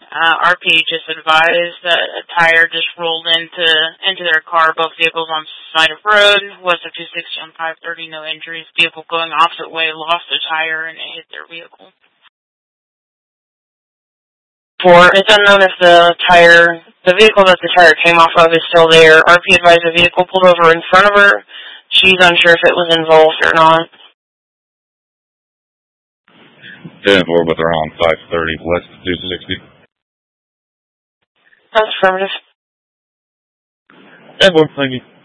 RP just advised that a tire just rolled into their car. Both vehicles on side of road. West of 260 on 530. No injuries. Vehicle going opposite way lost a tire and it hit their vehicle. It's unknown if the vehicle that the tire came off of is still there. RP advised the vehicle pulled over in front of her. She's unsure if it was involved or not. 10-4, but they're on 530 west of 260. That's affirmative. 10-4, thank you.